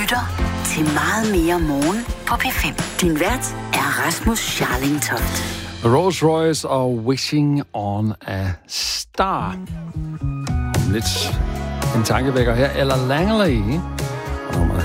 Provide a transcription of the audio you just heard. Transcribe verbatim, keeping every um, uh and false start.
lytter til Meget mere morgen på P fem. Din vært er Rasmus Scharlingtoft. Rolls Royce og Wishing on a Star. Om lidt en tankevækker her. Ella Langley. Og nummeret